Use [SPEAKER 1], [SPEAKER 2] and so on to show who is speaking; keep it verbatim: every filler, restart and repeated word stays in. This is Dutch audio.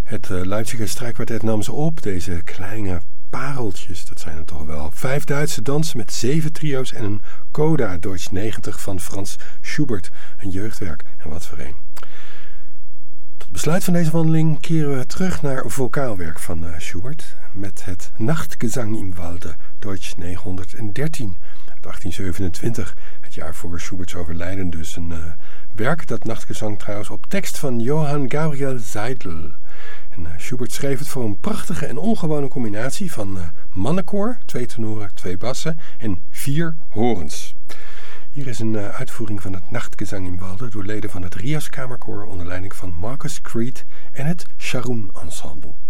[SPEAKER 1] Het uh, Leipziger strijkkwartet nam ze op, deze kleine pareltjes, dat zijn er toch wel. Vijf Duitse dansen met zeven trio's en een coda Deutsch negentig van Franz Schubert, een jeugdwerk en wat voor een. Tot besluit van deze wandeling keren we terug naar vocaalwerk van uh, Schubert met het Nachtgesang im Walde, Deutsch negenhonderddertien uit achttien zevenentwintig, het jaar voor Schuberts overlijden dus. Een uh, werk, dat Nachtgesang trouwens, op tekst van Johann Gabriel Seidl. En uh, Schubert schreef het voor een prachtige en ongewone combinatie van uh, mannenkoor, twee tenoren, twee bassen en vier horens. Hier is een uh, uitvoering van het Nachtgesang im Walde door leden van het Rias Kamerkoor onder leiding van Marcus Creed en het Sharon Ensemble.